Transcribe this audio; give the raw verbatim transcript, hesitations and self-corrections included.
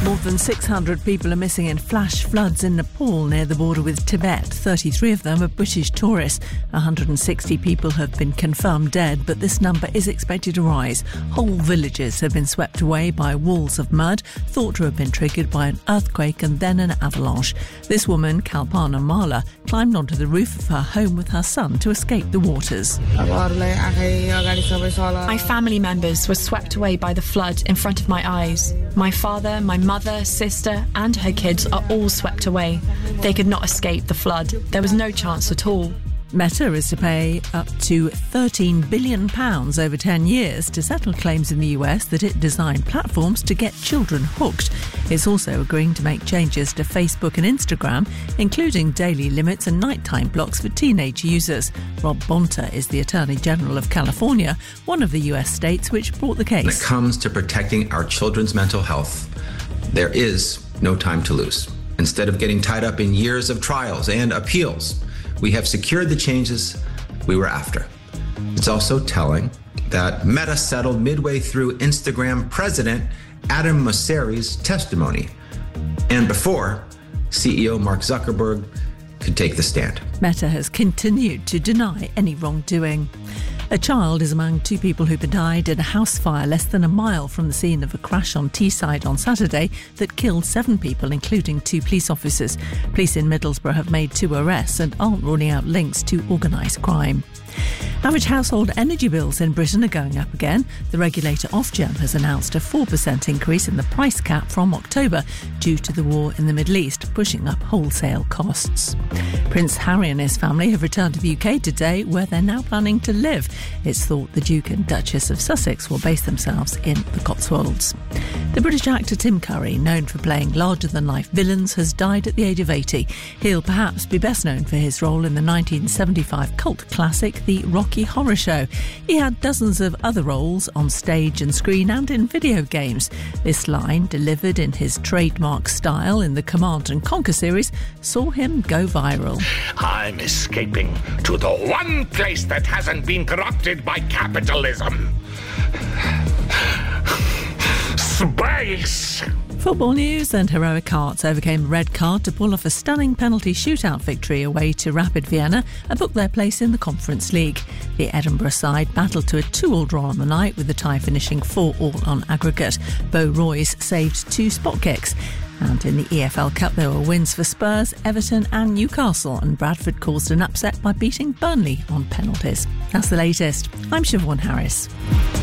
More than six hundred people are missing in flash floods in Nepal near the border with Tibet. thirty-three of them are British tourists. one hundred sixty people have been confirmed dead, but this number is expected to rise. Whole villages have been swept away by walls of mud, thought to have been triggered by an earthquake and then an avalanche. This woman, Kalpana Mala, climbed onto the roof of her home with her son to escape the waters. My family members were swept away by the flood in front of my eyes. My father, my mother, sister and her kids are all swept away. They could not escape the flood. There was no chance at all. Meta is to pay up to thirteen billion pounds over ten years to settle claims in the U S that it designed platforms to get children hooked. It's also agreeing to make changes to Facebook and Instagram, including daily limits and nighttime blocks for teenage users. Rob Bonta is the Attorney General of California, one of the U S states which brought the case. When it comes to protecting our children's mental health, there is no time to lose. Instead of getting tied up in years of trials and appeals, we have secured the changes we were after. It's also telling that Meta settled midway through Instagram president Adam Mosseri's testimony, and before C E O Mark Zuckerberg could take the stand. Meta has continued to deny any wrongdoing. A child is among two people who died in a house fire less than a mile from the scene of a crash on Teesside on Saturday that killed seven people, including two police officers. Police in Middlesbrough have made two arrests and aren't ruling out links to organised crime. Average household energy bills in Britain are going up again. The regulator Ofgem has announced a four percent increase in the price cap from October due to the war in the Middle East, pushing up wholesale costs. Prince Harry and his family have returned to the U K today, where they're now planning to live. It's thought the Duke and Duchess of Sussex will base themselves in the Cotswolds. The British actor Tim Curry, known for playing larger-than-life villains, has died at the age of eighty. He'll perhaps be best known for his role in the nineteen seventy-five cult classic The Rocky Horror Show. He had dozens of other roles on stage and screen and in video games. This line, delivered in his trademark style in the Command and Conquer series, saw him go viral. I'm escaping to the one place that hasn't been corrupted by capitalism. Space! Football news: and Heroic Hearts overcame a red card to pull off a stunning penalty shootout victory away to Rapid Vienna and book their place in the Conference League. The Edinburgh side battled to a two-all draw on the night, with the tie finishing four all on aggregate. Bo Royce saved two spot kicks. And in the E F L Cup, there were wins for Spurs, Everton and Newcastle, and Bradford caused an upset by beating Burnley on penalties. That's the latest. I'm Siobhan Harris.